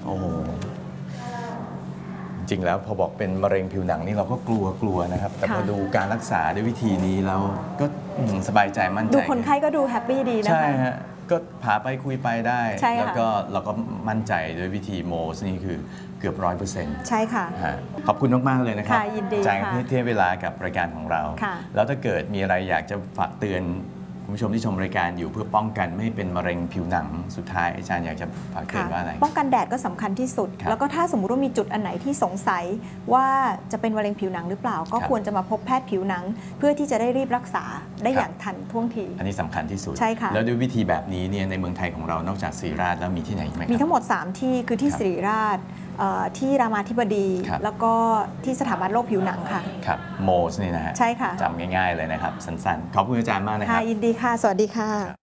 โอ้จริงแล้วพอบอกเป็นมะเร็งผิวหนังนี่เราก็กลัวนะครับแต่พอดูการรักษาด้วยวิธีนี้แล้วก็สบายใจมั่นใจดูคนไข้ก็ดูแฮปปี้ดีนะคะใช่ฮะก็พาไปคุยไปได้แล้วก็เราก็มั่นใจด้วยวิธีโมสนี่คือเกือบ100% ใช่ค่ะขอบคุณมากๆเลยนะครับยินดีจากที่เวลากับรายการของเราแล้วถ้าเกิดมีอะไรอยากจะฝากเตือนคุณผู้ชมที่ชมรายการอยู่เพื่อป้องกันไม่เป็นมะเร็งผิวหนังสุดท้ายอาจารย์อยากจะฝากเตือนว่าอะไรป้องกันแดดก็สำคัญที่สุดแล้วก็ถ้าสมมุติว่ามีจุดอันไหนที่สงสัยว่าจะเป็นมะเร็งผิวหนังหรือเปล่าก็ควรจะมาพบแพทย์ผิวหนังเพื่อที่จะได้รีบรักษาได้อย่างทันท่วงทีอันนี้สำคัญที่สุดใช่ค่ะแล้วด้วยวิธีแบบนี้เนี่ยในเมืองไทยของเรานอกจากศิริราชแล้วมีที่ไหนไหมมีทั้งหมด3ที่คือที่ศิริราชที่รามาธิบดีแล้วก็ที่สถาบันโรคผิวหนังค่ะครับโมสนี่นะฮะใช่ค่ะจำง่ายๆเลยนะครับสั้นๆขอบคุณอาจารย์มากนะครับยินดีค่ะสวัสดีค่ะ